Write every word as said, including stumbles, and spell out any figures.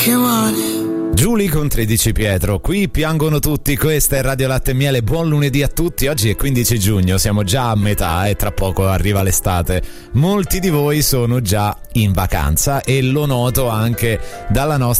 che male. Giulia con tredici Pietro, qui piangono tutti, questa è Radio Latte e Miele, buon lunedì a tutti, oggi è quindici giugno, siamo già a metà e tra poco arriva l'estate, molti di voi sono già in vacanza e lo noto anche dalla nostra